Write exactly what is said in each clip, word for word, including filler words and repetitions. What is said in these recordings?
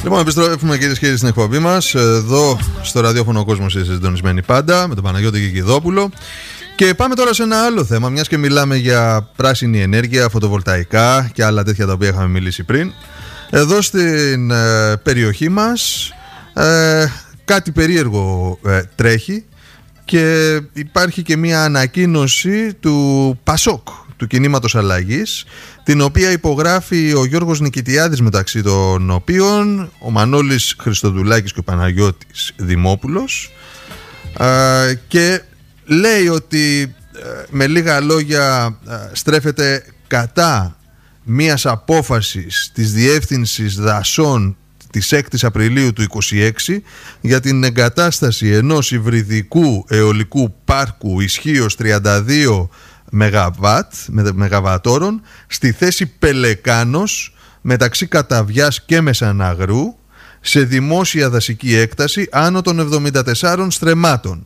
Λοιπόν, επιστρέφουμε κυρίες και κύριοι στην εκπομπή μας. Εδώ στο ραδιόφωνο ο κόσμος είναι συντονισμένοι πάντα με τον Παναγιώτη Κικιδόπουλο. Και πάμε τώρα σε ένα άλλο θέμα, μιας και μιλάμε για πράσινη ενέργεια, φωτοβολταϊκά και άλλα τέτοια τα οποία είχαμε μιλήσει πριν. Εδώ στην ε, περιοχή μας ε, κάτι περίεργο ε, τρέχει και υπάρχει και μια ανακοίνωση του Πασόκ, του Κινήματος Αλλαγής, την οποία υπογράφει ο Γιώργος Νικητιάδης, μεταξύ των οποίων ο Μανώλης Χριστοδουλάκης και ο Παναγιώτης Δημόπουλος, ε, και λέει ότι ε, με λίγα λόγια ε, στρέφεται κατά μίας απόφασης της Διεύθυνσης Δασών της έκτη Απριλίου του είκοσι έξι για την εγκατάσταση ενός υβριδικού αιωλικού πάρκου ισχύως τριάντα δύο μεγαβάτ, μεγαβατόρων στη θέση Πελεκάνος μεταξύ Καταβιάς και Μεσαναγρού σε δημόσια δασική έκταση άνω των εβδομήντα τεσσάρων στρεμμάτων.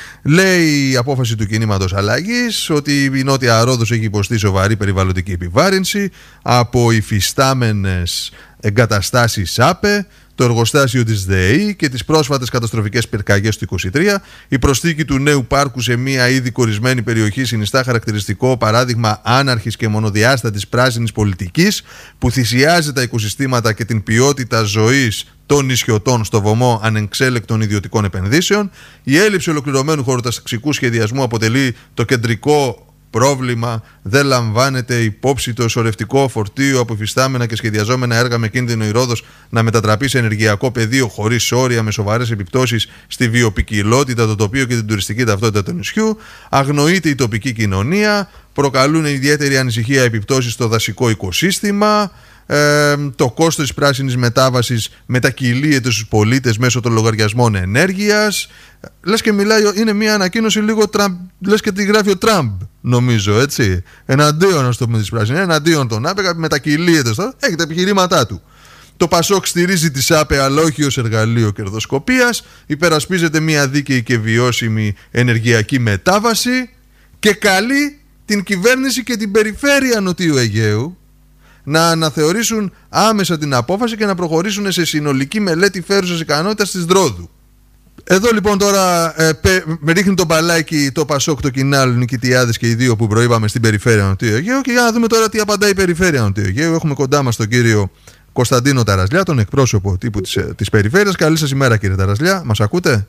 Λέει η απόφαση του Κινήματος Αλλαγής ότι η Νότια Ρόδος έχει υποστεί σοβαρή περιβαλλοντική επιβάρυνση από υφιστάμενες εγκαταστάσεις ΑΠΕ, το εργοστάσιο της ΔΕΗ και τις πρόσφατες καταστροφικές πυρκαγιές του είκοσι τρία. Η προσθήκη του νέου πάρκου σε μια ήδη κορισμένη περιοχή συνιστά χαρακτηριστικό παράδειγμα άναρχης και μονοδιάστατης πράσινης πολιτικής που θυσιάζει τα οικοσυστήματα και την ποιότητα ζωής των νησιωτών στο βωμό ανεξέλεκτων ιδιωτικών επενδύσεων. Η έλλειψη ολοκληρωμένου χωροταξικού σχεδιασμού αποτελεί το κεντρικό πρόβλημα. Δεν λαμβάνεται υπόψη το σωρευτικό φορτίο από υφιστάμενα και σχεδιαζόμενα έργα με κίνδυνο η Ρόδος να μετατραπεί σε ενεργειακό πεδίο χωρίς όρια, με σοβαρές επιπτώσεις στη βιοποικιλότητα, το τοπίο και την τουριστική ταυτότητα του νησιού. Αγνοείται η τοπική κοινωνία. Προκαλούν ιδιαίτερη ανησυχία επιπτώσεις στο δασικό οικοσύστημα. Ε, το κόστος της πράσινης μετάβασης μετακυλίεται στους πολίτες μέσω των λογαριασμών ενέργειας. Λες και μιλάει, είναι μια ανακοίνωση λίγο τραμπ, λες και τη γράφει ο Τραμπ, νομίζω, έτσι. Εναντίον, ας το πούμε, της πράσινης, εναντίον των ΑΠΕ, μετακυλίεται στο. Έχει τα επιχειρήματά του. Το Πασόκ στηρίζει τις ΑΠΕ, αλλά όχι ως εργαλείο κερδοσκοπίας. Υπερασπίζεται μια δίκαιη και βιώσιμη ενεργειακή μετάβαση και καλεί την κυβέρνηση και την περιφέρεια Νοτιού Αιγαίου να αναθεωρήσουν άμεσα την απόφαση και να προχωρήσουν σε συνολική μελέτη φέρουσας ικανότητας της Δρόδου. Εδώ λοιπόν τώρα ε, πε, ρίχνει το μπαλάκι το Πασόκ, το Κινάλ, Νικητιάδης και οι δύο που προείπαμε στην περιφέρεια Νοτιού Αιγαίου, και για να δούμε τώρα τι απαντάει η περιφέρεια Νοτιού Αιγαίου. Έχουμε κοντά μας τον κύριο Κωνσταντίνο Ταρασλιά, τον εκπρόσωπο τύπου της, της περιφέρειας. Καλή σας ημέρα, κύριε Ταρασλιά, μας ακούτε?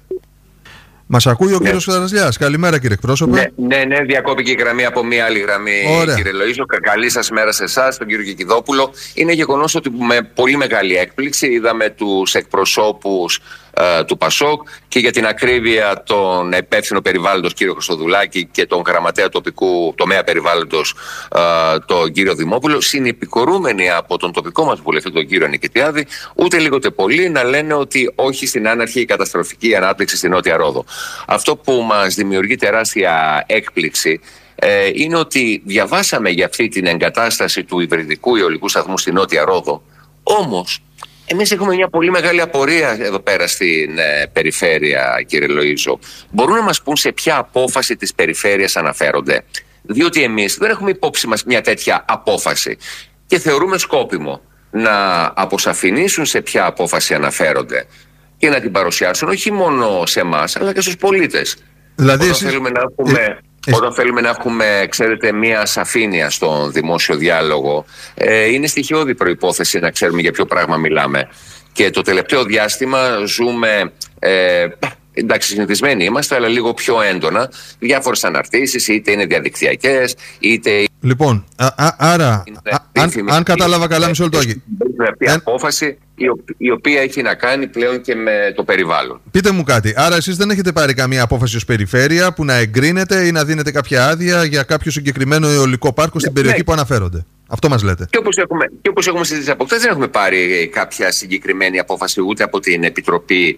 Μας ακούει ο ναι. κύριος Ταρασλιάς. Καλημέρα, κύριε εκπρόσωπε. Ναι, ναι, ναι, διακόπηκε η γραμμή από μία άλλη γραμμή. Ωραία. Κύριε Λοΐζο, καλή σας μέρα σε εσάς, τον κύριο Κικιδόπουλο. Είναι γεγονός ότι με πολύ μεγάλη έκπληξη είδαμε τους εκπροσώπους ε, του Πασόκ και για την ακρίβεια τον υπεύθυνο περιβάλλοντος κύριο Χριστοδουλάκη και τον γραμματέα τοπικού τομέα περιβάλλοντος ε, τον κύριο Δημόπουλο, συνεπικορούμενοι από τον τοπικό μας βουλευτή τον κύριο Νικητιάδη, ούτε λίγο τε πολύ να λένε ότι όχι στην άναρχη καταστροφική ανάπτυξη στην Νότια Ρόδο. Αυτό που μας δημιουργεί τεράστια έκπληξη ε, είναι ότι διαβάσαμε για αυτή την εγκατάσταση του υβριδικού αιωλικού σταθμού στη Νότια Ρόδο. Όμως, εμείς έχουμε μια πολύ μεγάλη απορία εδώ πέρα στην ε, περιφέρεια, κύριε Λοΐζο. Μπορούν να μας πούν σε ποια απόφαση της περιφέρειας αναφέρονται? Διότι εμείς δεν έχουμε υπόψη μας μια τέτοια απόφαση και θεωρούμε σκόπιμο να αποσαφηνίσουν σε ποια απόφαση αναφέρονται και να την παρουσιάσουν όχι μόνο σε εμάς αλλά και στους πολίτες. Δηλαδή, όταν, εσείς... θέλουμε να έχουμε, ε... όταν θέλουμε να έχουμε, ξέρετε, μία σαφήνεια στον δημόσιο διάλογο, ε, είναι στοιχειώδη προϋπόθεση να ξέρουμε για ποιο πράγμα μιλάμε. Και το τελευταίο διάστημα ζούμε, ε, εντάξει, συνηθισμένοι είμαστε, αλλά λίγο πιο έντονα, διάφορες αναρτήσεις, είτε είναι διαδικτυακές, είτε... Λοιπόν, α, α, άρα, α, αν, αν κατάλαβα καλά, μισό λεπτό. Μια απόφαση η οποία έχει να κάνει πλέον και με το περιβάλλον. Πείτε μου κάτι, άρα εσείς δεν έχετε πάρει καμία απόφαση ως περιφέρεια που να εγκρίνετε ή να δίνετε κάποια άδεια για κάποιο συγκεκριμένο αιωλικό πάρκο στην ναι, περιοχή ναι. που αναφέρονται? Αυτό μας λέτε. Και όπως έχουμε, και όπως έχουμε συζητήσει από χθες, δεν έχουμε πάρει κάποια συγκεκριμένη απόφαση ούτε από την Επιτροπή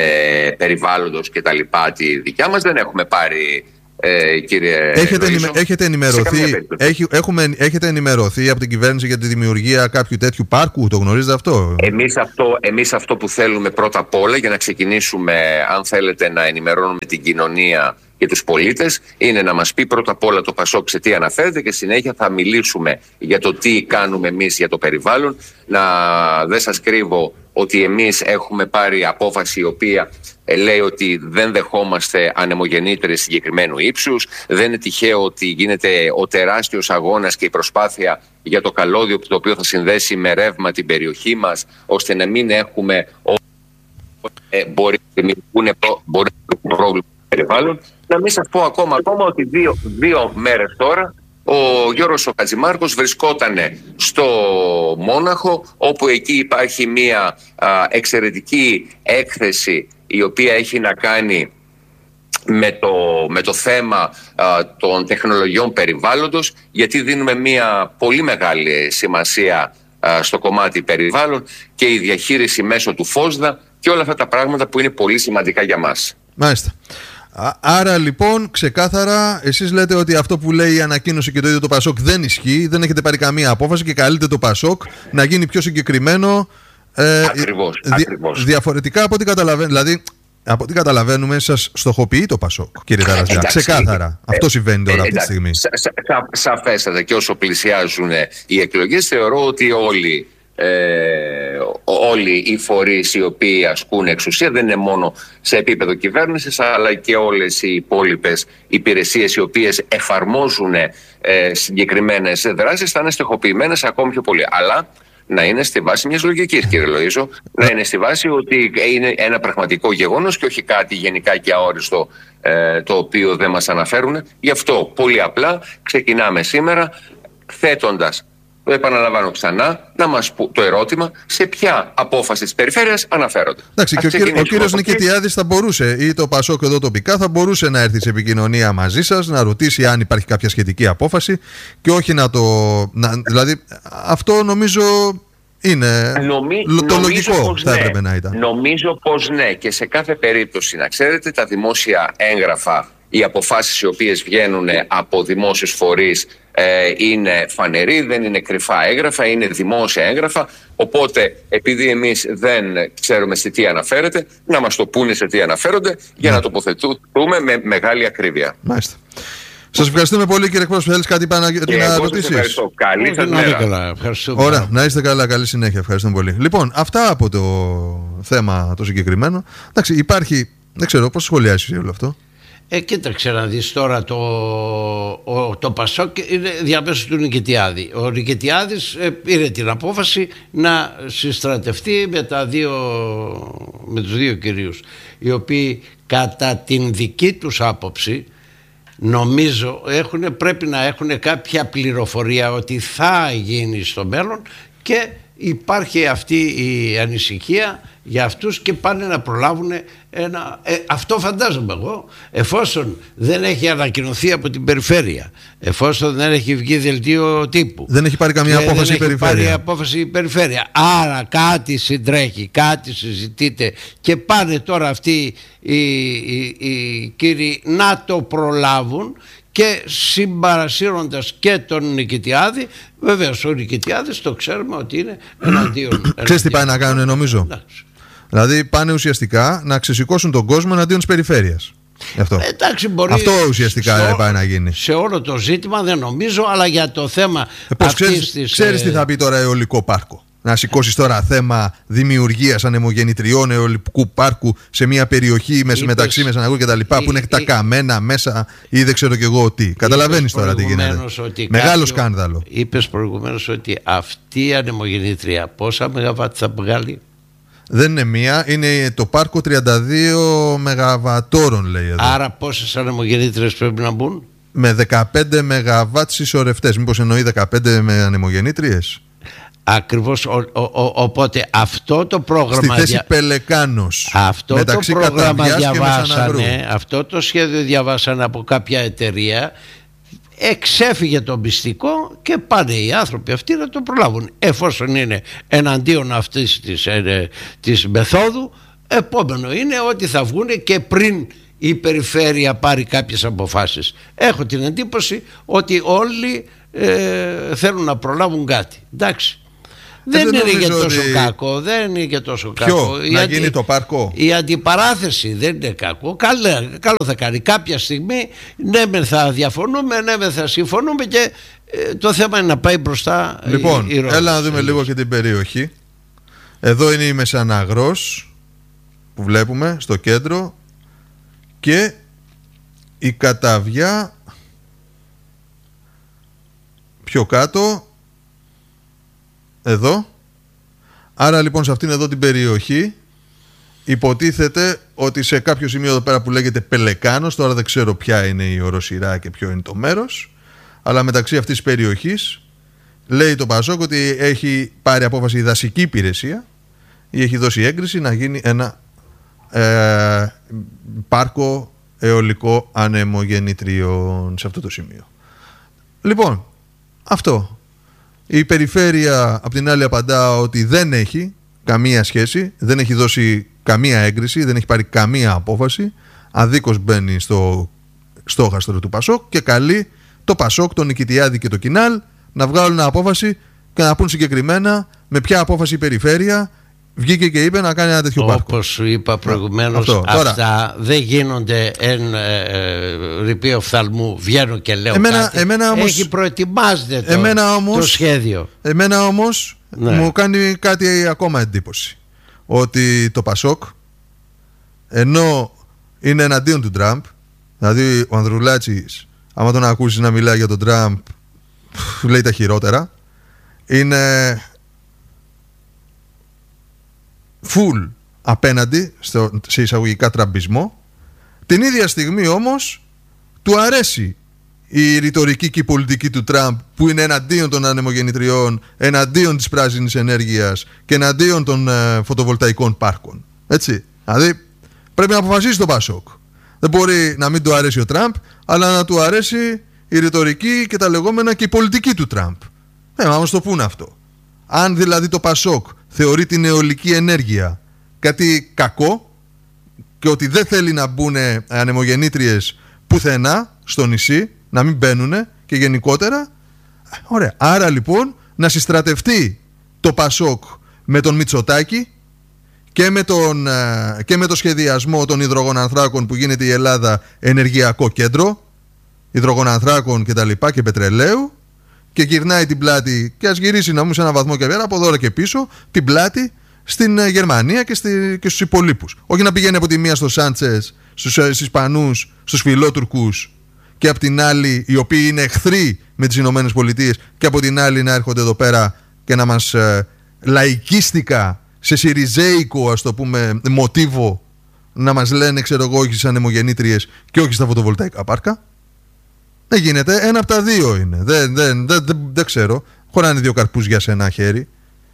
ε, Περιβάλλοντος και τα λοιπά, τη δικιά μας. Δεν έχουμε πάρει, ε, κύριε έχετε, Λοΐζο, ενημε, έχετε, ενημερωθεί, έχει, έχουμε, έχετε ενημερωθεί από την κυβέρνηση για τη δημιουργία κάποιου τέτοιου πάρκου? Το γνωρίζετε αυτό? Εμείς αυτό, εμείς αυτό που θέλουμε πρώτα απ' όλα, για να ξεκινήσουμε, αν θέλετε, να ενημερώνουμε την κοινωνία και τους πολίτες είναι να μας πει πρώτα απ' όλα το Πασόκ σε τι αναφέρεται και συνέχεια θα μιλήσουμε για το τι κάνουμε εμείς για το περιβάλλον. Να δεν σας κρύβω ότι εμείς έχουμε πάρει απόφαση η οποία λέει ότι δεν δεχόμαστε ανεμογεννήτρες συγκεκριμένου ύψους. Δεν είναι τυχαίο ότι γίνεται ο τεράστιος αγώνας και η προσπάθεια για το καλώδιο το οποίο θα συνδέσει με ρεύμα την περιοχή μας, ώστε να μην έχουμε ε, μπορεί να δημιουργούν πρόβλημα περιβάλλον. Να μην σας πω ακόμα, ακόμα ότι δύο, δύο μέρες τώρα ο Γιώργος ο Χατζημάρκος βρισκόταν στο Μόναχο, όπου εκεί υπάρχει μια α, εξαιρετική έκθεση η οποία έχει να κάνει με το, με το θέμα α, των τεχνολογιών περιβάλλοντος, γιατί δίνουμε μια πολύ μεγάλη σημασία α, στο κομμάτι περιβάλλον και η διαχείριση μέσω του ΦΟΣΔΑ και όλα αυτά τα πράγματα που είναι πολύ σημαντικά για μας. Μάλιστα. Άρα λοιπόν ξεκάθαρα εσείς λέτε ότι αυτό που λέει η ανακοίνωση και το ίδιο το Πασόκ δεν ισχύει, δεν έχετε πάρει καμία απόφαση και καλείτε το Πασόκ να γίνει πιο συγκεκριμένο ε, ακριβώς, δι, ακριβώς. διαφορετικά από ό,τι καταλαβαίνουμε. Δηλαδή από ό,τι καταλαβαίνουμε σας στοχοποιεί το Πασόκ, κύριε Ταραζιά, ξεκάθαρα. Ε, αυτό συμβαίνει τώρα ε, αυτή τη στιγμή. Σα, σα, σα, σαφέστατα, και όσο πλησιάζουν οι εκλογές θεωρώ ότι όλοι Ε, όλοι οι φορείς οι οποίοι ασκούν εξουσία, δεν είναι μόνο σε επίπεδο κυβέρνησης, αλλά και όλες οι υπόλοιπες υπηρεσίες οι οποίες εφαρμόζουν ε, συγκεκριμένες δράσεις θα είναι στοχοποιημένες ακόμη πιο πολύ. Αλλά να είναι στη βάση μιας λογικής, κύριε Λοΐζο, να είναι στη βάση ότι είναι ένα πραγματικό γεγονός και όχι κάτι γενικά και αόριστο ε, το οποίο δεν μας αναφέρουν. Γι' αυτό πολύ απλά ξεκινάμε σήμερα θέτοντας, το επαναλαμβάνω ξανά, να μας πω το ερώτημα σε ποια απόφαση της περιφέρειας αναφέρονται. Εντάξει, και ο, κύριο, ο κύριος Νικητιάδης θα μπορούσε, ή το Πασόκ εδώ τοπικά, θα μπορούσε να έρθει σε επικοινωνία μαζί σας, να ρωτήσει αν υπάρχει κάποια σχετική απόφαση και όχι να το. Να, δηλαδή, αυτό νομίζω είναι Νομί, το λογικό θα ναι. έπρεπε να ήταν. Νομίζω πως ναι, και σε κάθε περίπτωση, να ξέρετε, τα δημόσια έγγραφα, οι αποφάσεις οι οποίες βγαίνουν από δημόσιους φορείς ε, είναι φανεροί, δεν είναι κρυφά έγγραφα, είναι δημόσια έγγραφα. Οπότε, επειδή εμείς δεν ξέρουμε σε τι αναφέρεται, να μας το πούνε σε τι αναφέρονται για ναι. να τοποθετούμε με μεγάλη ακρίβεια. Μάλιστα. Σας ευχαριστούμε πολύ, κύριε εκπρόσωπε. Θέλεις κάτι πάνω να ρωτήσεις? Ευχαριστώ. Καλή σας μέρα. Ωραία, να είστε καλά, καλή συνέχεια. Ευχαριστούμε πολύ. Λοιπόν, αυτά από το θέμα το συγκεκριμένο. Εντάξει, υπάρχει, δεν ξέρω πώς σχολιάζεις όλο αυτό. Ε, κοίταξε να δεις τώρα το, ο, το Πασόκ είναι διαμέσου του Νικητιάδη. Ο Νικητιάδης ε, πήρε την απόφαση να συστρατευτεί με, τα δύο, με τους δύο κυρίους, οι οποίοι κατά την δική τους άποψη νομίζω έχουν, πρέπει να έχουν κάποια πληροφορία ότι θα γίνει στο μέλλον και υπάρχει αυτή η ανησυχία για αυτούς και πάνε να προλάβουν ένα, ε, αυτό φαντάζομαι εγώ, εφόσον δεν έχει ανακοινωθεί από την περιφέρεια, εφόσον δεν έχει βγει δελτίο τύπου, δεν έχει πάρει καμία απόφαση η περιφέρεια. Πάρει απόφαση η περιφέρεια. Άρα κάτι συντρέχει, κάτι συζητείται και πάνε τώρα αυτοί οι, οι, οι κύριοι να το προλάβουν και συμπαρασύροντας και τον Νικητιάδη. Βεβαίως ο Νικητιάδης το ξέρουμε ότι είναι εναντίον. Ξέρεις τι πάει να κάνουν νομίζω? Εντάξει. Δηλαδή πάνε ουσιαστικά να ξεσηκώσουν τον κόσμο εναντίον της περιφέρειας. Αυτό, Εντάξει, μπορεί αυτό ουσιαστικά σε, πάει να γίνει. Σε όλο το ζήτημα δεν νομίζω, αλλά για το θέμα ε, πώς, αυτής ξέρεις, της... Ξέρεις τι θα πει τώρα αιωλικό πάρκο? Να σηκώσεις τώρα θέμα δημιουργίας ανεμογεννητριών αιωλικού πάρκου σε μια περιοχή με, μεταξύ Μεσαναγού και τα λοιπά, που είναι τα καμένα μέσα ή δεν ξέρω κι εγώ τι. Καταλαβαίνεις τώρα τι γίνεται. Μεγάλο σκάνδαλο. Είπες προηγουμένως ότι αυτή η ανεμογεννήτρια πόσα μεγαβάτ θα βγάλει? Δεν είναι μία, είναι το πάρκο τριάντα δύο μεγαβατόρων λέει εδώ. Άρα πόσες ανεμογεννήτριες πρέπει να μπουν? Με δεκαπέντε μεγαβάτ συσσωρευτές. Μήπως εννοεί δεκαπέντε με ανεμογεννήτριες? Ακριβώς, ο, ο, ο, οπότε αυτό το πρόγραμμα... Στη θέση δια... Πελεκάνος. Αυτό το πρόγραμμα διαβάσανε, αυτό το σχέδιο διαβάσανε από κάποια εταιρεία, εξέφυγε το μυστικό και πάνε οι άνθρωποι αυτοί να το προλάβουν. Εφόσον είναι εναντίον αυτής της, ε, της μεθόδου, επόμενο είναι ότι θα βγουν και πριν η περιφέρεια πάρει κάποιες αποφάσεις. Έχω την εντύπωση ότι όλοι ε, θέλουν να προλάβουν κάτι. Εντάξει. Δεν, δεν είναι και τόσο ότι... κακό. Δεν είναι και τόσο Ποιο, κακό. να αντι... γίνει το πάρκο. Η αντιπαράθεση δεν είναι κακό. Καλό, καλό θα κάνει. Κάποια στιγμή ναι μεν θα διαφωνούμε, ναι μεν θα συμφωνούμε και ε, το θέμα είναι να πάει μπροστά. Λοιπόν, η, η έλα να δούμε λίγο και την περιοχή. Εδώ είναι η Μεσαναγρός που βλέπουμε στο κέντρο και η Καταβιά πιο κάτω εδώ. Άρα λοιπόν σε αυτήν εδώ την περιοχή υποτίθεται ότι σε κάποιο σημείο εδώ πέρα που λέγεται Πελεκάνος, τώρα δεν ξέρω ποια είναι η οροσειρά και ποιο είναι το μέρος, αλλά μεταξύ αυτής της περιοχής λέει το Πασόκ ότι έχει πάρει απόφαση η δασική υπηρεσία ή έχει δώσει έγκριση να γίνει ένα ε, πάρκο αιωλικό ανεμογεννητριών σε αυτό το σημείο. Λοιπόν, αυτό. Η περιφέρεια απ' την άλλη απαντά ότι δεν έχει καμία σχέση, δεν έχει δώσει καμία έγκριση, δεν έχει πάρει καμία απόφαση, αδίκως μπαίνει στο στόχαστρο του Πασόκ και καλεί το Πασόκ, τον Νικητιάδη και το Κινάλ να βγάλουν απόφαση και να πούν συγκεκριμένα με ποια απόφαση η περιφέρεια βγήκε και είπε να κάνει ένα τέτοιο πάρκο. Όπως σου είπα προηγουμένως, αυτό. Αυτά Τώρα, δεν γίνονται εν ε, ρηπείο φθαλμού. Βγαίνω και λέω εμένα, κάτι. Εμένα όμως, έχει προετοιμάζεται το, εμένα όμως, το σχέδιο. Εμένα όμως ναι. μου κάνει κάτι ακόμα εντύπωση. Ότι το Πασόκ, ενώ είναι εναντίον του Τραμπ, δηλαδή ο Ανδρουλάτσης, άμα τον ακούσεις να μιλάει για τον Τραμπ, λέει τα χειρότερα, είναι full απέναντι στο, σε εισαγωγικά τραμπισμό. Την ίδια στιγμή όμως του αρέσει η ρητορική και η πολιτική του Τραμπ που είναι εναντίον των ανεμογεννητριών, εναντίον της πράσινης ενέργειας και εναντίον των ε, φωτοβολταϊκών πάρκων. Έτσι. Δηλαδή πρέπει να αποφασίσει το Πασόκ. Δεν μπορεί να μην του αρέσει ο Τραμπ, αλλά να του αρέσει η ρητορική και τα λεγόμενα και η πολιτική του Τραμπ. Ε, να μας το πούνε αυτό. Αν δηλαδή το Πασόκ θεωρεί την αιωλική ενέργεια κάτι κακό και ότι δεν θέλει να μπουν ανεμογεννήτριες πουθενά στο νησί, να μην μπαίνουν και γενικότερα, ωραία. Άρα λοιπόν να συστρατευτεί το Πασόκ με τον Μητσοτάκη και με, τον, και με το σχεδιασμό των υδρογονανθράκων που γίνεται η Ελλάδα ενεργειακό κέντρο υδρογονανθράκων και τα λοιπά και πετρελαίου, και γυρνάει την πλάτη και ας γυρίσει να μου σε ένα βαθμό και πέρα από εδώ και πίσω την πλάτη στην Γερμανία και, στη, και στους υπολείπους. Όχι να πηγαίνει από τη μία στο Σάντσες, στους Ισπανούς, στους Φιλότουρκους και από την άλλη οι οποίοι είναι εχθροί με τις Ηνωμένες Πολιτείες και από την άλλη να έρχονται εδώ πέρα και να μας ε, λαϊκίστικα σε σιριζέικο ας το πούμε μοτίβο να μας λένε ξέρω εγώ όχι στις ανεμογεννήτριες και όχι στα φωτοβολταϊκά πάρκα. Δεν γίνεται, ένα από τα δύο είναι. Δεν, δεν, δεν, δεν, δεν ξέρω. Χωράνε δύο καρπούς για σε ένα χέρι.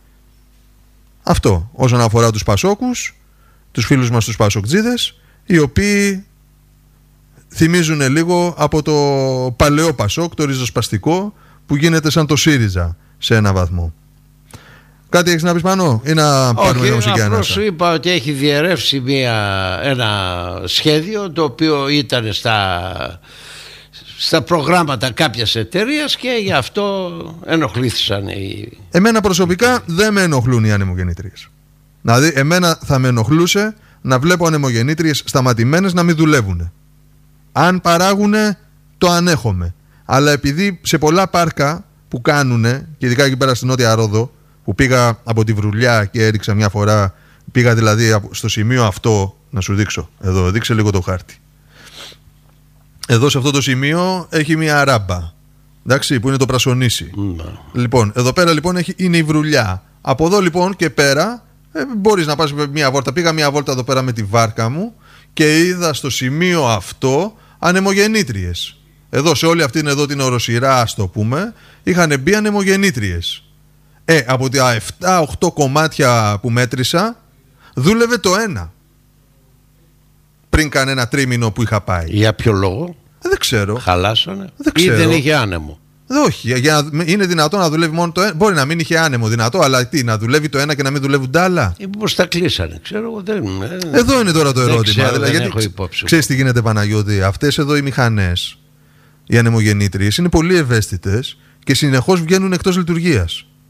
Αυτό όσον αφορά τους Πασόκους, τους φίλους μας τους Πασοκτζίδες, οι οποίοι θυμίζουν λίγο από το παλαιό Πασόκ, το ριζοσπαστικό, που γίνεται σαν το ΣΥΡΙΖΑ σε ένα βαθμό. Κάτι έχεις να πεις πάνω ή να πάρουμε μια μουσική ανάσα? Όχι, σου είπα ότι έχει διαιρεύσει μια, ένα σχέδιο το οποίο ήταν στα... στα προγράμματα κάποιας εταιρείας και γι' αυτό ενοχλήθησαν οι... Εμένα προσωπικά δεν με ενοχλούν οι ανεμογεννήτριες. Δηλαδή εμένα θα με ενοχλούσε να βλέπω ανεμογεννήτριες σταματημένες να μην δουλεύουν. Αν παράγουνε το ανέχομαι. Αλλά επειδή σε πολλά πάρκα που κάνουνε, και ειδικά εκεί πέρα στην Νότια Ρόδο, που πήγα από τη Βρουλιά και έριξα μια φορά, πήγα δηλαδή στο σημείο αυτό, να σου δείξω εδώ, δείξε λίγο το χάρτη. Εδώ σε αυτό το σημείο έχει μια ράμπα, εντάξει, που είναι το Πρασονήσι. Mm. Λοιπόν, εδώ πέρα λοιπόν έχει, είναι η Βρουλιά. Από εδώ λοιπόν και πέρα ε, μπορείς να πας μια βόλτα. Πήγα μια βόλτα εδώ πέρα με τη βάρκα μου και είδα στο σημείο αυτό ανεμογεννήτριες. Εδώ σε όλη αυτήν εδώ την οροσειρά ας το πούμε είχαν μπει ανεμογεννήτριες. Ε, από τα επτά οκτώ κομμάτια που μέτρησα δούλευε το ένα. Πριν κανένα τρίμηνο που είχα πάει. Για ποιο λόγο? Δεν ξέρω. Χαλάσανε δεν ξέρω. Ή δεν είχε άνεμο? Όχι, για να, είναι δυνατό να δουλεύει μόνο το ένα. Μπορεί να μην είχε άνεμο δυνατό, αλλά τι, να δουλεύει το ένα και να μην δουλεύουν τα άλλα? Ή πώς τα κλείσανε, ξέρω εγώ. Δεν... Εδώ είναι τώρα το ερώτημα. Ξέρω, δηλαδή, δεν γιατί, έχω υπόψη. Ξέρεις τι γίνεται Παναγιώτη? Αυτές εδώ οι μηχανές, οι ανεμογεννήτριες, είναι πολύ ευαίσθητες και συνεχώς βγαίνουν εκτός λειτουργίας.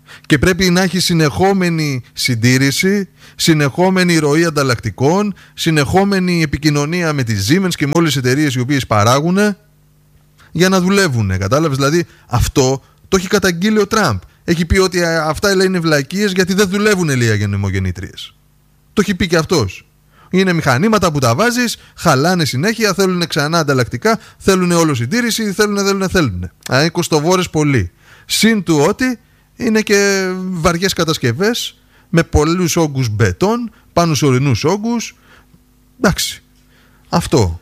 Και πρέπει να έχει συνεχόμενη συντήρηση, συνεχόμενη ροή ανταλλακτικών, συνεχόμενη επικοινωνία με τις Siemens και με όλες τις εταιρείες οι οποίες παράγουν για να δουλεύουν. Κατάλαβες? Δηλαδή αυτό το έχει καταγγείλει ο Τραμπ. Έχει πει ότι αυτά λέει είναι βλακίες γιατί δεν δουλεύουν, λέει, οι ανεμογεννήτριες. Το έχει πει και αυτός. Είναι μηχανήματα που τα βάζεις, χαλάνε συνέχεια, θέλουν ξανά ανταλλακτικά, θέλουν όλο συντήρηση, θέλουν, θέλουν, θέλουν. Α, είναι κοστοβόρες πολύ. Συν του ότι είναι και βαριές κατασκευές με πολλούς όγκους μπετόν πάνω σε ορεινούς όγκους. Εντάξει. Αυτό.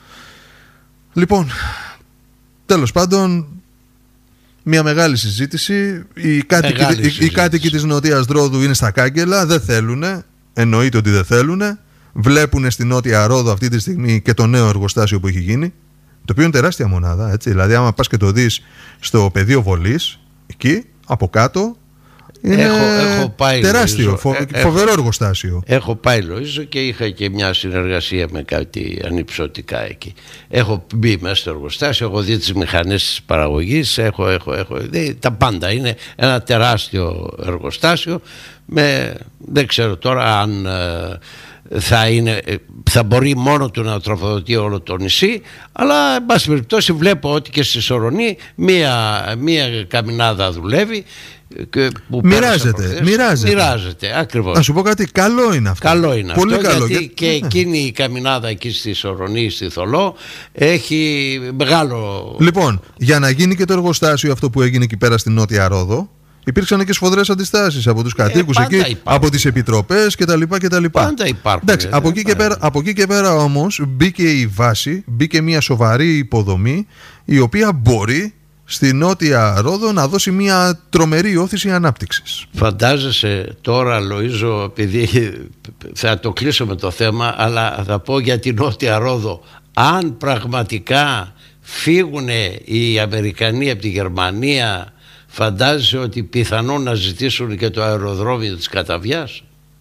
Λοιπόν, τέλος πάντων, μια μεγάλη συζήτηση. Οι κάτοικοι, μεγάλη οι, συζήτηση. οι κάτοικοι της Νοτιάς Ρόδου είναι στα κάγκελα, δεν θέλουνε. Εννοείται ότι δεν θέλουνε. Βλέπουν στην Νότια Ρόδο αυτή τη στιγμή και το νέο εργοστάσιο που έχει γίνει, το οποίο είναι τεράστια μονάδα, έτσι. Δηλαδή άμα πας και το δεις στο πεδίο βολής, εκεί από κάτω είναι έχω, έχω πάει, τεράστιο, Λοΐζο, φο, ε, φοβερό έχω, εργοστάσιο. Έχω πάει, Λοΐζο, και είχα και μια συνεργασία με κάτι ανυψωτικά εκεί. Έχω μπει μέσα στο εργοστάσιο, έχω δει τις μηχανές της παραγωγής, έχω, έχω, έχω δει τα πάντα. Είναι ένα τεράστιο εργοστάσιο με, δεν ξέρω τώρα αν θα, είναι, θα μπορεί μόνο του να τροφοδοτεί όλο το νησί, αλλά εν πάση περιπτώσει βλέπω ότι και στη Σορονή μία, μία καμινάδα δουλεύει. Που μοιράζεται, μοιράζεται. Μοιράζεται, ακριβώς. Να σου πω κάτι, καλό είναι αυτό. Καλό είναι Πολύ αυτό, καλό. γιατί Για... και εκείνη η καμινάδα εκεί στη Σορονή, στη Θολό, έχει μεγάλο... Λοιπόν, για να γίνει και το εργοστάσιο αυτό που έγινε εκεί πέρα στην Νότια Ρόδο, υπήρξαν και σφοδρές αντιστάσεις από τους κατοίκους ε, εκεί, υπάρχουν. από τις επιτροπές κτλ. Πάντα υπάρχουν. Εντάξει, ε, από, εκεί και πέρα, από εκεί και πέρα όμως μπήκε η βάση, μπήκε μια σοβαρή υποδομή η οποία μπορεί στη Νότια Ρόδο να δώσει μια τρομερή όθηση ανάπτυξης. Φαντάζεσαι τώρα, Λοΐζο, επειδή θα το κλείσω με το θέμα, αλλά θα πω για την Νότια Ρόδο, αν πραγματικά φύγουν οι Αμερικανοί από τη Γερμανία, φαντάζεσαι ότι πιθανόν να ζητήσουν και το αεροδρόμιο της Καταβιάς?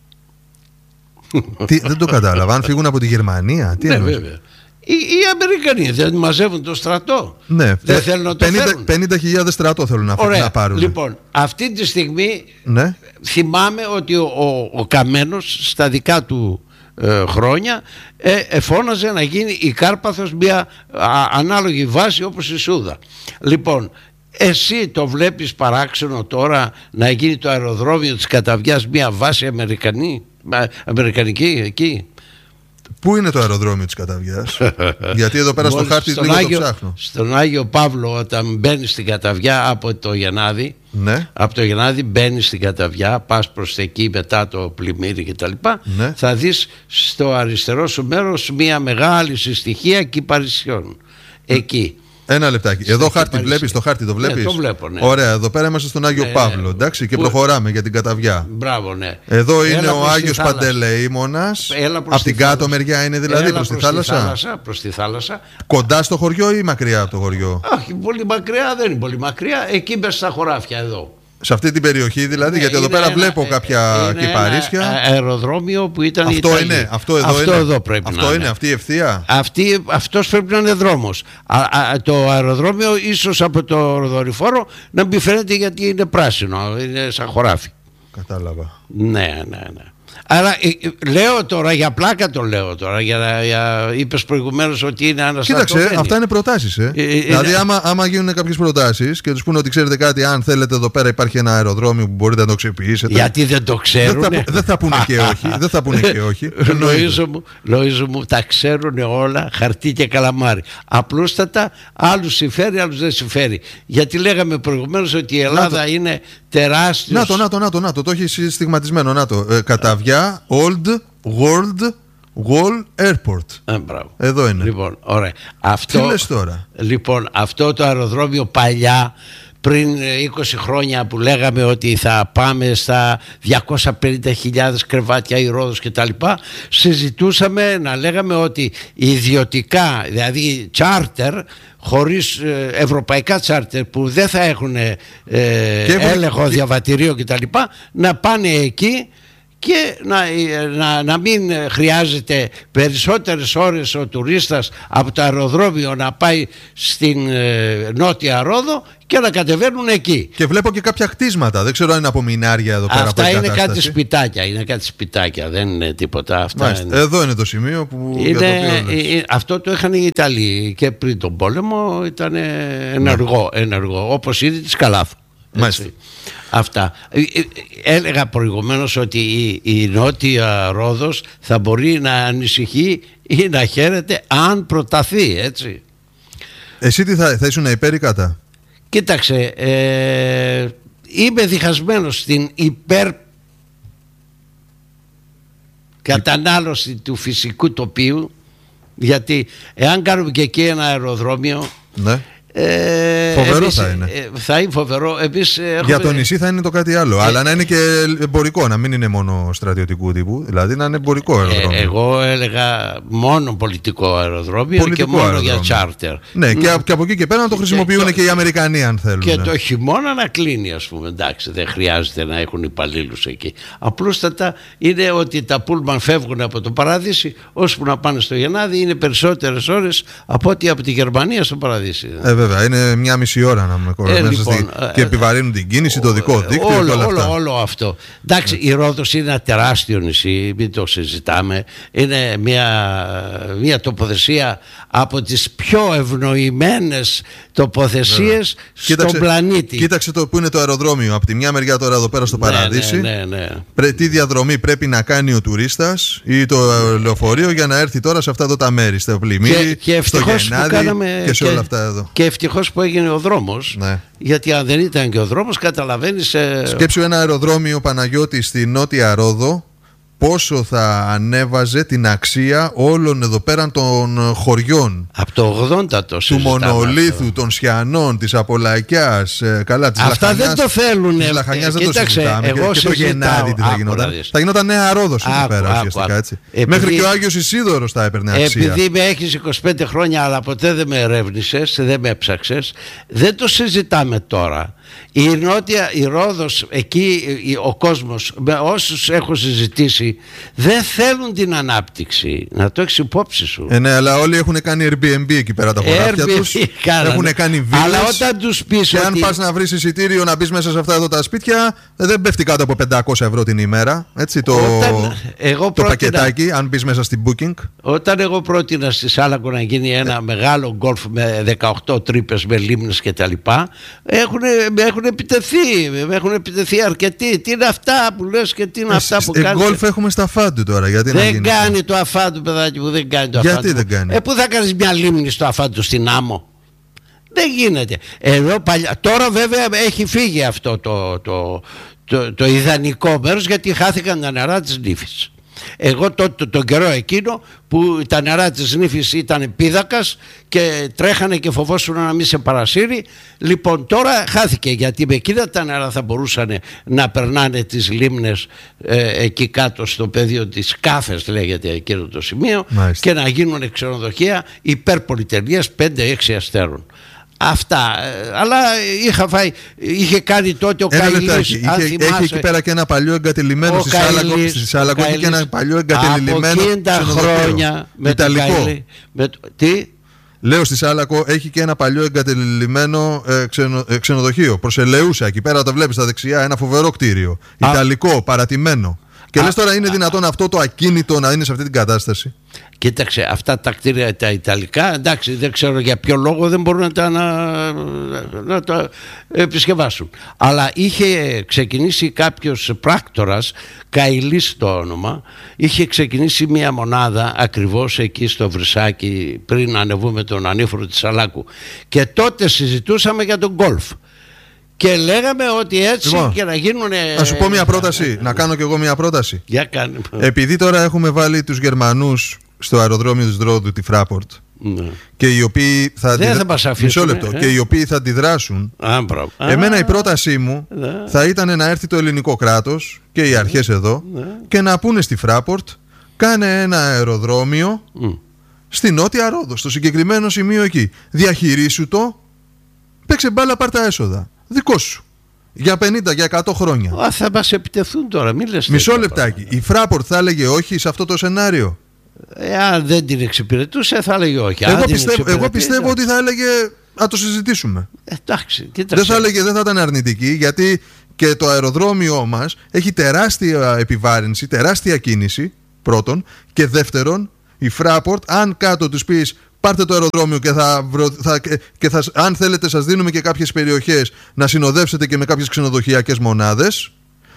Τι, δεν το κατάλαβα. Αν φύγουν από τη Γερμανία, τι ναι, εννοείς? βέβαια. Οι, οι Αμερικανοί δεν μαζεύουν το στρατό. Ναι, δεν θέλουν να το φέρουν. πενήντα χιλιάδες στρατό θέλουν να, Ωραία. να πάρουν. Λοιπόν, αυτή τη στιγμή ναι. θυμάμαι ότι ο, ο, ο Καμένος στα δικά του ε, χρόνια ε, εφώναζε να γίνει η Κάρπαθος μια α, ανάλογη βάση όπως η Σούδα. Λοιπόν, εσύ το βλέπεις παράξενο τώρα να γίνει το αεροδρόμιο της Καταβιάς μια βάση αμερικανή, αμερικανική εκεί? Πού είναι το αεροδρόμιο της Καταβιάς? Γιατί εδώ πέρα στο χάρτη λίγο Άγιο, το ψάχνω. Στον Άγιο Παύλο, όταν μπαίνεις στην Καταβιά από το Γενάδη, ναι. από το Γενάδη μπαίνεις στην Καταβιά, πας προς εκεί μετά το πλημμύρι κτλ. Ναι. Θα δεις στο αριστερό σου μέρος μια μεγάλη συστοιχία κυπαρισιών. Εκεί. Ένα λεπτάκι. Εδώ χάρτη βλέπεις, το χάρτη το βλέπεις? Ναι, το βλέπω, ναι. Ωραία, εδώ πέρα είμαστε στον Άγιο ναι, Παύλο, εντάξει, και που... προχωράμε για την Καταβιά. Μπράβο, ναι. Εδώ είναι ο Άγιος Παντελεήμονας. Από την κάτω μεριά είναι δηλαδή, προς τη θάλασσα. θάλασσα. Προς τη θάλασσα. Κοντά στο χωριό ή μακριά από το χωριό? Όχι, πολύ μακριά, δεν είναι πολύ μακριά. Εκεί μπες στα χωράφια εδώ. Σε αυτή την περιοχή δηλαδή, ναι, γιατί εδώ πέρα ένα, βλέπω κάποια είναι κυπαρίσια. Ένα αεροδρόμιο που ήταν αυτό Ιταλία. Είναι, αυτό εδώ, αυτό είναι. εδώ πρέπει αυτό να είναι. είναι. Αυτή η ευθεία. Αυτή, αυτός πρέπει να είναι δρόμος. Α, α, το αεροδρόμιο ίσως από το δορυφόρο να μην φαίνεται γιατί είναι πράσινο, είναι σαν χωράφι. Κατάλαβα. Ναι, ναι, ναι. Αλλά ε, λέω τώρα, για πλάκα το λέω τώρα, για, για, είπες προηγουμένως ότι είναι αναστατωμένη. Κοίταξε, αυτά είναι προτάσεις. Ε. Ε, δηλαδή, είναι... άμα, άμα γίνουν κάποιες προτάσεις και τους πούνε ότι ξέρετε κάτι, αν θέλετε εδώ πέρα υπάρχει ένα αεροδρόμιο που μπορείτε να το αξιοποιήσετε. Γιατί δεν το ξέρουν. Δεν θα, δεν θα πούνε και όχι. Δεν θα πούνε και όχι. Λοΐζο μου, Λοΐζο μου, τα ξέρουν όλα, χαρτί και καλαμάρι. Απλούστατα, άλλους συμφέρει, άλλους δεν συμφέρει. Γιατί λέγαμε προηγουμένως ότι η Ελλάδα να είναι τεράστιος. Να το, να το, να το, να το, το έχει στιγματισμένο. Να το. Ε, Καταβιά Old World Wall Airport. Ε, μπράβο. Εδώ είναι. Λοιπόν, ωραία. Αυτό, τι λες τώρα? Λοιπόν, αυτό το αεροδρόμιο παλιά, πριν είκοσι χρόνια που λέγαμε ότι θα πάμε στα διακόσιες πενήντα χιλιάδες κρεβάτια η Ρόδος και τα λοιπά, συζητούσαμε να λέγαμε ότι ιδιωτικά, δηλαδή charter, χωρίς ε, ευρωπαϊκά τσάρτερ που δεν θα έχουν ε, έλεγχο διαβατηρίο και τα λοιπά, να πάνε εκεί και να, να, να μην χρειάζεται περισσότερες ώρες ο τουρίστας από το αεροδρόμιο να πάει στην ε, Νότια Ρόδο και να κατεβαίνουν εκεί. Και βλέπω και κάποια κτίσματα. Δεν ξέρω αν είναι από μινάρια εδώ πέρα. Αυτά είναι κάτι σπιτάκια. Είναι κάτι σπιτάκια. Δεν είναι τίποτα. Αυτά είναι... Εδώ είναι το σημείο που. Είναι, το ε, αυτό το είχαν οι Ιταλοί και πριν τον πόλεμο ήταν ενεργό. Ναι. ενεργό όπως ήδη της Καλάθου. Αυτά. Έλεγα προηγουμένως ότι η, η Νότια Ρόδος θα μπορεί να ανησυχεί ή να χαίρεται αν προταθεί, έτσι. Εσύ τι θα, θα ήσουν υπέρ ή κατά? Κοίταξε, ε, είμαι διχασμένος στην υπέρ κατανάλωση του φυσικού τοπίου, γιατί εάν κάνουμε και εκεί ένα αεροδρόμιο, ναι. Ε, φοβερό εμείς, θα είναι. Ε, θα είναι φοβερό. Εμείς έχουμε... Για το νησί θα είναι το κάτι άλλο. Ε, αλλά να είναι και εμπορικό, να μην είναι μόνο στρατιωτικού τύπου. Δηλαδή να είναι εμπορικό αεροδρόμιο. Ε, εγώ έλεγα μόνο πολιτικό αεροδρόμιο πολιτικό και μόνο αεροδρόμιο. Για τσάρτερ. Ναι, ναι. Και, και από εκεί και πέρα να το χρησιμοποιούν και, και οι Αμερικανοί, αν θέλουν. Και το χειμώνα να κλείνει, ας πούμε. Εντάξει, δεν χρειάζεται να έχουν υπαλλήλους εκεί. Απλούστατα είναι ότι τα πούλμαν φεύγουν από το Παράδεισι, ώσπου να πάνε στο Γενάδη είναι περισσότερες ώρες από ό,τι από τη Γερμανία στο Παράδεισι. Ε, βέβαια, είναι μια μισή ώρα να με κοροϊδεύει. Ε, λοιπόν, στη... και επιβαρύνουν την κίνηση, το δικό δίκτυο. Όλο, όλα όλο, αυτά. όλο αυτό. Εντάξει, η Ρόδος είναι ένα τεράστιο νησί, μην το συζητάμε. Είναι μια, μια τοποθεσία από τις πιο ευνοημένες τοποθεσίες στον κοίταξε, πλανήτη. Κοίταξε το που είναι το αεροδρόμιο. Από τη μια μεριά τώρα εδώ πέρα στο ναι, Παραδείσι. Ναι, ναι, ναι. Πρέ, τι διαδρομή πρέπει να κάνει ο τουρίστας ή το λεωφορείο για να έρθει τώρα σε αυτά εδώ τα μέρη, στο Πλημμύρι, και, και στο Γενάδη και σε και, όλα αυτά εδώ. Και ευτυχώς που έγινε ο δρόμος, ναι. Γιατί αν δεν ήταν και ο δρόμος, καταλαβαίνεις. Ε... Σκέψου ένα αεροδρόμιο, Παναγιώτη, στη Νότια Ρόδο, πόσο θα ανέβαζε την αξία όλων εδώ πέραν των χωριών. Από το ογδόντα το του Μονολίθου, των Σιανών, της Απολακιάς, ε, καλά, της αυτά Λαχανιάς, δεν το θέλουν. Της Λαχανιάς ε, δεν κοίταξε, το συζητάμε. εγώ και, και το Γενάδη τι θα γινόταν. Θα γινόταν Νέα Ρόδος εκεί πέρα ουσιαστικά, έτσι. Επειδή, μέχρι και ο Άγιος Ισίδωρος θα έπαιρνε αξία. Επειδή με έχεις είκοσι πέντε χρόνια αλλά ποτέ δεν με ερεύνησες, δεν με έψαξες, δεν το συζητάμε τώρα. Η Νότια, η Ρόδος, εκεί ο κόσμος, με όσους έχω συζητήσει, δεν θέλουν την ανάπτυξη. Να το έχεις υπόψη σου. Ε, ναι, αλλά όλοι έχουν κάνει Airbnb εκεί πέρα τα χωράφια τους. Έχουν κάνει βίλες. Αλλά όταν τους πεις και ότι... αν πας να βρεις εισιτήριο να μπεις μέσα σε αυτά εδώ τα σπίτια, δεν πέφτει κάτω από πεντακόσια ευρώ την ημέρα. Έτσι, το, εγώ το πρότεινα... πακετάκι, αν μπεις μέσα στην Booking. Όταν εγώ πρότεινα στη Σάλακο να γίνει ένα ε... μεγάλο γκολφ με δεκαοκτώ τρύπες, με λίμνες κτλ. Έχουν, έχουν επιτεθεί, έχουν επιτεθεί αρκετοί. Τι είναι αυτά που λες και τι είναι ε, αυτά που κάνεις. Γκολφ έχουμε στα Αφάντου τώρα. Γιατί δεν να γίνει κάνει το Αφάντου, παιδάκι μου, δεν κάνει το γιατί Αφάντου. Δεν κάνει. Ε, πού θα κάνεις μια λίμνη στο Αφάντου, στην άμμο. Δεν γίνεται. Ενώ παλιά, τώρα βέβαια έχει φύγει αυτό το, το, το, το ιδανικό μέρος, γιατί χάθηκαν τα νερά της Νύφης. Εγώ τότε το, τον καιρό εκείνο που τα νερά της Νύφης ήταν πίδακας και τρέχανε και φοβόσουν να μην σε παρασύρει. Λοιπόν, τώρα χάθηκε, γιατί με εκείνα τα νερά θα μπορούσαν να περνάνε τις λίμνες ε, εκεί κάτω στο πεδίο της Κάφες, λέγεται εκείνο το σημείο. Μάλιστα. Και να γίνουν ξενοδοχεία υπερπολιτελείας πέντε έξι αστέρων. Αυτά, αλλά είχα φάει, είχε κάνει τότε ο Καηλής. Είχε, έχει εκεί πέρα και ένα παλιό εγκατελειμμένο στη Σάλακο. Στη Σάλακο έχει και ένα παλιό εγκατελειμμένο από εκείνα χρόνια με Ιταλικό. Το Καηλή, με το, τι? Λέω στη Σάλακο έχει και ένα παλιό εγκατελειμμένο ε, ξενο, ε, ξενοδοχείο. Προς Ελεούσα, εκεί πέρα το βλέπεις στα δεξιά, ένα φοβερό κτίριο. Α. Ιταλικό, παρατημένο. Και α, λες τώρα είναι α, δυνατόν α, αυτό το ακίνητο να είναι σε αυτή την κατάσταση. Κοίταξε, αυτά τα κτίρια τα Ιταλικά, εντάξει, δεν ξέρω για ποιο λόγο δεν μπορούν να τα, να, να τα επισκευάσουν. Αλλά είχε ξεκινήσει κάποιος πράκτορας, Καηλής το όνομα, είχε ξεκινήσει μια μονάδα ακριβώς εκεί στο Βρυσάκι πριν ανεβούμε τον ανήφορο της Σαλάκου. Και τότε συζητούσαμε για τον γκολφ. Και λέγαμε ότι έτσι λοιπόν, και να γίνουν. Να σου πω μια πρόταση, να κάνω κι εγώ μια πρόταση. Για κάνε. Επειδή τώρα έχουμε βάλει τους Γερμανούς στο αεροδρόμιο της Ρόδου, τη Φράπορτ, ναι. Και οι οποίοι θα, δεν αντιδρα... θα μας αφήσουν, Μισό λεπτό, ε? και οι οποίοι θα αντιδράσουν. Α, εμένα η πρότασή μου ναι. θα ήταν να έρθει το ελληνικό κράτος και οι αρχές εδώ ναι. και να πούνε στη Φράπορτ, κάνε ένα αεροδρόμιο mm. στη Νότια Ρόδο, στο συγκεκριμένο σημείο εκεί. Διαχειρίσου το, παίξε μπάλα, πάρ' τα έσοδα. Δικό σου. για πενήντα, για εκατό χρόνια. Α, θα μας επιτεθούν τώρα, μην λες. Μισό λεπτάκι. Η Fraport θα έλεγε όχι σε αυτό το σενάριο? Εάν δεν την εξυπηρετούσε θα έλεγε όχι. Εγώ, πιστεύω, εγώ πιστεύω ότι θα έλεγε να το συζητήσουμε. Εντάξει, δεν θα έλεγε, δεν θα ήταν αρνητική, γιατί και το αεροδρόμιό μας έχει τεράστια επιβάρυνση, τεράστια κίνηση, πρώτον, και δεύτερον, η Fraport, αν κάτω τους πεις πάρτε το αεροδρόμιο και, θα, θα, και θα, αν θέλετε σας δίνουμε και κάποιες περιοχές να συνοδεύσετε και με κάποιες ξενοδοχειακές μονάδες,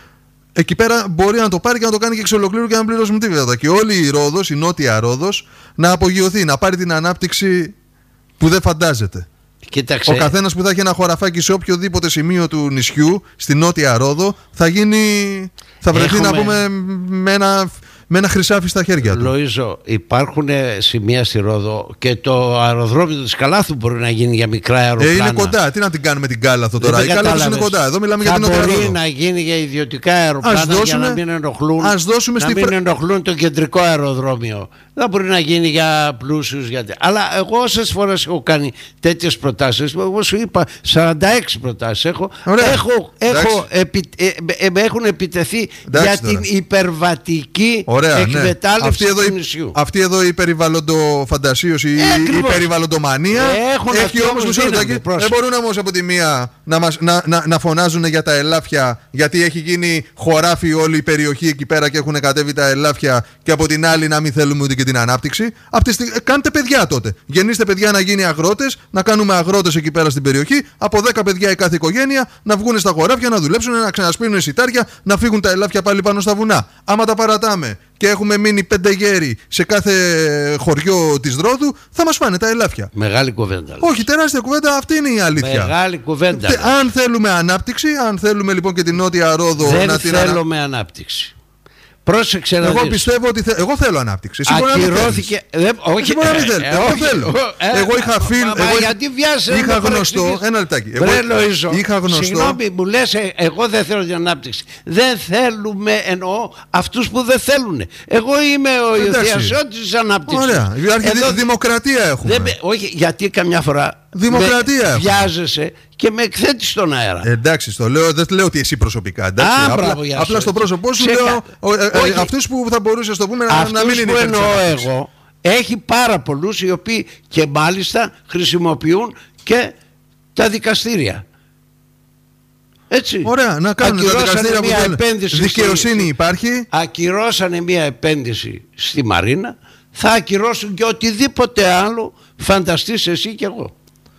εκεί πέρα μπορεί να το πάρει και να το κάνει και εξ ολοκλήρου και να πληρώσουμε τίποτα. Και όλη η Ρόδος, η νότια Ρόδος, να απογειωθεί, να πάρει την ανάπτυξη που δεν φαντάζεται. Κοίταξε. Ο καθένας που θα έχει ένα χωραφάκι σε οποιοδήποτε σημείο του νησιού, στη νότια Ρόδο, θα γίνει, θα βρεθεί Έχουμε... να πούμε με ένα, με ένα χρυσάφι στα χέρια του. Λοΐζο, υπάρχουν σημεία στη Ρόδο και το αεροδρόμιο της Καλάθου μπορεί να γίνει για μικρά αεροπλάνα. Ε, είναι κοντά. Τι να την κάνουμε την Κάλαθο τώρα? Η Κάλαθος είναι κοντά. Εδώ μιλάμε θα για την νότια Ρόδο. Μπορεί να γίνει για ιδιωτικά αεροπλάνα δώσουμε, για να μην ενοχλούν, ας δώσουμε να στη... μην ενοχλούν το κεντρικό αεροδρόμιο. Δεν μπορεί να γίνει για πλούσιους. Για... Αλλά εγώ όσες φορές έχω κάνει τέτοιες προτάσεις, εγώ σου είπα σαράντα έξι προτάσεις έχω, έχω, έχω επι, ε, ε, με έχουν επιτεθεί εντάξει, για τώρα. Την υπερβατική Ωραία, εκμετάλλευση ναι. του η, νησιού. Αυτή εδώ η περιβαλλοντοφαντασίωση, η, η περιβαλλοντομανία ε, έχει όμως μισό λεπτάκι. Δεν μπορούν όμως από τη μία να, μας, να, να, να φωνάζουν για τα ελάφια, γιατί έχει γίνει χωράφι όλη η περιοχή εκεί πέρα και έχουν κατέβει τα ελάφια, και από την άλλη να μην θέλουμε ούτε και την ανάπτυξη. Αυτή, κάντε παιδιά τότε. Γεννήστε παιδιά να γίνει αγρότες, να κάνουμε αγρότες εκεί πέρα στην περιοχή. Από δέκα παιδιά η κάθε οικογένεια να βγουν στα χωράφια, να δουλέψουν, να ξανασπίνουν σιτάρια, να φύγουν τα ελάφια πάλι πάνω στα βουνά. Άμα τα παρατάμε και έχουμε μείνει πέντε γέροι σε κάθε χωριό της Ρόδου, θα μας φάνε τα ελάφια. Μεγάλη κουβέντα. Όχι, τεράστια κουβέντα, αυτή είναι η αλήθεια. Μεγάλη κουβέντα. Αν θέλουμε ανάπτυξη, αν θέλουμε λοιπόν και την νότια Ρόδο δεν να την θέλουμε ανα... ανάπτυξη. Πρόσεξε να Εγώ δεις. πιστεύω ότι θε... εγώ θέλω ανάπτυξη. Ακυρώθηκε. Όχι, μπορεί να μην θέλει. Εγώ θέλω. Εγώ είχα φίλο. Γιατί βιάζεσαι? Είχα γνωστό. Ένα λεπτάκι. Είχα γνωστό. Συγγνώμη, μου λες εγώ δεν θέλω την ανάπτυξη. Δεν θέλουμε, εννοώ αυτούς που δεν θέλουν. Εγώ είμαι ο ιδιασιώτης της ανάπτυξης. Ωραία. Δημοκρατία έχουμε. Όχι, γιατί καμιά φορά. Δημοκρατία. Με βιάζεσαι και με εκθέτει στον αέρα. Ε, εντάξει, το λέω, δεν λέω ότι εσύ προσωπικά. Εντάξει, Α, απλά, μπράβο, απλά στο πρόσωπό σου λέω ε, ε, αυτούς που θα μπορούσε το πούμε να, να μην είναι. Αυτούς που εννοώ εγώ, έχει πάρα πολλούς οι οποίοι και μάλιστα χρησιμοποιούν και τα δικαστήρια. Έτσι. Ωραία, να κάνουν τα δικαστήρια μια που επένδυση. Δικαιοσύνη στη... υπάρχει. Ακυρώσανε μια επένδυση στη Μαρίνα, θα ακυρώσουν και οτιδήποτε άλλο φανταστείς εσύ και εγώ.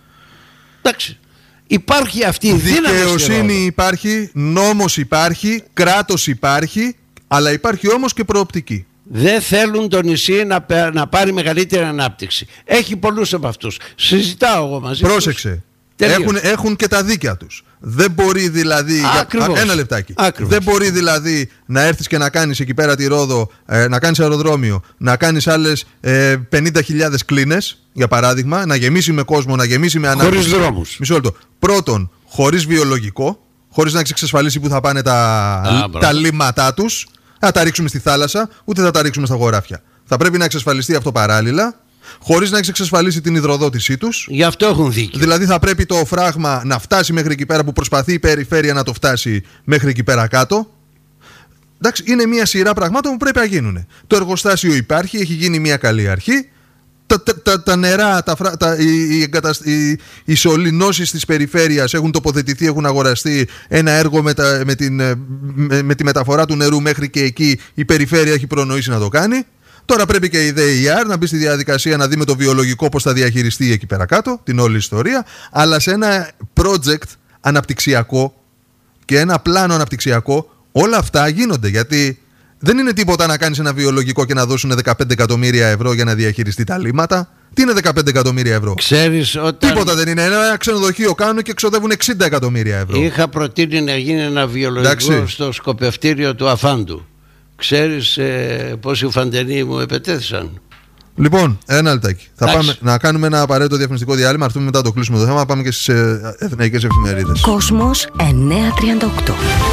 Εντάξει. Υπάρχει αυτή η δύναμη. Δικαιοσύνη υπάρχει, νόμος υπάρχει, κράτος υπάρχει, αλλά υπάρχει όμως και προοπτική. Δεν θέλουν το νησί να, να πάρει μεγαλύτερη ανάπτυξη. Έχει πολλούς από αυτούς. Συζητάω εγώ μαζί τους. Πρόσεξε. Έχουν, έχουν και τα δίκαια τους. Δεν μπορεί δηλαδή. Ακριβώς. Ένα λεπτάκι. Ακριβώς. Δεν μπορεί δηλαδή να έρθεις και να κάνεις εκεί πέρα τη Ρόδο, ε, να κάνεις αεροδρόμιο, να κάνεις άλλες ε, πενήντα χιλιάδες κλίνες, για παράδειγμα, να γεμίσει με κόσμο, να γεμίσει με ανάπτυξη. Χωρίς δρόμους. Μισό λεπτό. Πρώτον, χωρίς βιολογικό, χωρίς να έχεις εξασφαλίσει που θα πάνε τα, Α, τα λίμματά τους. Θα τα ρίξουμε στη θάλασσα, ούτε θα τα ρίξουμε στα χωράφια. Θα πρέπει να εξασφαλιστεί αυτό παράλληλα. Χωρίς να έχεις εξασφαλίσει την υδροδότησή τους. Γι' αυτό έχουν δίκιο. Δηλαδή θα πρέπει το φράγμα να φτάσει μέχρι εκεί πέρα που προσπαθεί η περιφέρεια να το φτάσει μέχρι εκεί πέρα κάτω. Εντάξει, είναι μια σειρά πραγμάτων που πρέπει να γίνουν. Το εργοστάσιο υπάρχει, έχει γίνει μια καλή αρχή. Τα, τα, τα, τα νερά, τα, τα, οι, οι, οι, οι σωληνώσεις της περιφέρειας έχουν τοποθετηθεί, έχουν αγοραστεί. Ένα έργο με, τα, με, την, με, με τη μεταφορά του νερού μέχρι και εκεί η περιφέρεια έχει προνοήσει να το κάνει. Τώρα πρέπει και η ΔΕΙΑΡ να μπει στη διαδικασία να δει με το βιολογικό πώς θα διαχειριστεί εκεί πέρα κάτω την όλη ιστορία, αλλά σε ένα project αναπτυξιακό και ένα πλάνο αναπτυξιακό όλα αυτά γίνονται, γιατί δεν είναι τίποτα να κάνεις ένα βιολογικό και να δώσουν δεκαπέντε εκατομμύρια ευρώ για να διαχειριστεί τα λίμματα. Τι είναι δεκαπέντε εκατομμύρια ευρώ? Ξέρεις, όταν... Τίποτα δεν είναι. Ένα ξενοδοχείο κάνουν και εξοδεύουν εξήντα εκατομμύρια ευρώ. Είχα προτείνει να γίνει ένα βιολογικό Εντάξει. στο σκοπευτήριο του Αφάντου. Ξέρεις ε, πόσοι φαντενοί μου επετέθησαν? Λοιπόν, ένα λεπτάκι. Θα πάμε να κάνουμε ένα απαραίτητο διαφημιστικό διάλειμμα. Έρθουμε μετά το κλείσουμε το θέμα. Πάμε και στις ε, εθνικές εφημερίδες. Κόσμος εννιακόσια τριάντα οκτώ.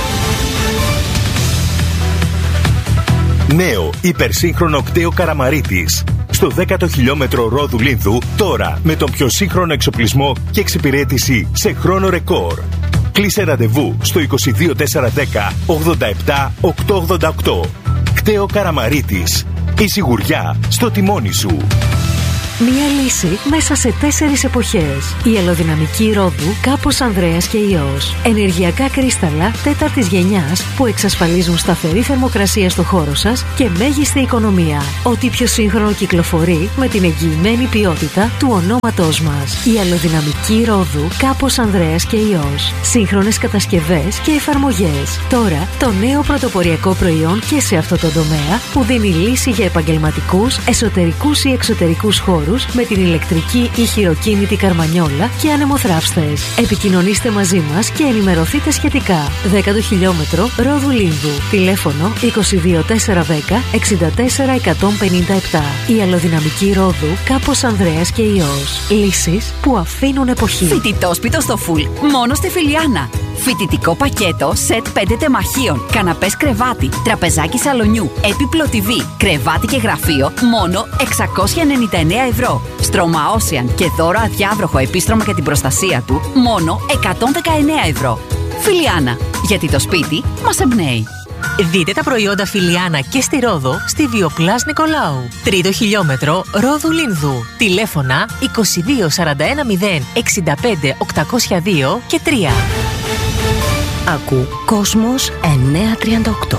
Νέο υπερσύγχρονο κτέο Καραμαρίτης. Στο δέκατο χιλιόμετρο Ρόδου Λίνδου, τώρα με τον πιο σύγχρονο εξοπλισμό και εξυπηρέτηση σε χρόνο ρεκόρ. Κλείσε ραντεβού στο είκοσι δύο τετρακόσια δέκα ογδόντα επτά οκτακόσια ογδόντα οκτώ. Κταίο Καραμαρίτης. Η σιγουριά στο τιμόνι σου. Μία λύση μέσα σε τέσσερις εποχές. Η αλλοδυναμική ρόδου Κάπος Ανδρέας και Υιός. Ενεργειακά κρίσταλα τέταρτης γενιάς που εξασφαλίζουν σταθερή θερμοκρασία στο χώρο σας και μέγιστη οικονομία. Ό,τι πιο σύγχρονο κυκλοφορεί με την εγγυημένη ποιότητα του ονόματός μας. Η αλλοδυναμική ρόδου Κάπος Ανδρέας και Υιός. Σύγχρονες κατασκευές και εφαρμογές. Τώρα το νέο πρωτοποριακό προϊόν και σε αυτό το τομέα που δίνει λύση για επαγγελματικούς, εσωτερικούς ή εξωτερικούς χώρους με την ηλεκτρική ή χειροκίνητη καρμανιόλα και ανεμοθράυστες. Επικοινωνήστε μαζί μας και ενημερωθείτε σχετικά. Δέκατο χιλιόμετρο Ρόδου Λίνδου. Τηλέφωνο είκοσι δύο τετρακόσια δέκα εξήντα τέσσερα εκατόν πενήντα επτά. Η αλλοδυναμική ρόδου Κάπος Ανδρέας και Υιός. Λύσεις που αφήνουν εποχή. Φοιτητόσπιτο στο φουλ. Μόνο στη Φιλιάνα. Φοιτητικό πακέτο σετ πέντε τεμαχίων. Καναπές κρεβάτι. Τραπεζάκι σαλονιού. Έπιπλο τι βι. Κρεβάτι και γραφείο. Μόνο εξακόσια ενενήντα εννέα ευρώ. Στρώμα Ocean και δώρο αδιάβροχο επίστρωμα για την προστασία του. Μόνο εκατόν δεκαεννέα ευρώ. Φιλιάνα. Γιατί το σπίτι μας εμπνέει. Δείτε τα προϊόντα Φιλιάνα και στη Ρόδο στη Βιοπλάς Νικολάου. Τρίτο χιλιόμετρο Ρόδου Λίνδου. Τηλέφωνα είκοσι δύο σαράντα ένα μηδέν εξήντα πέντε οκτακόσια δύο και τρία. Ακού Κόσμος εννιακόσια τριάντα οκτώ.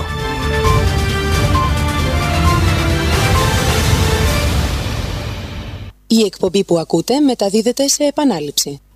Η εκπομπή που ακούτε μεταδίδεται σε επανάληψη.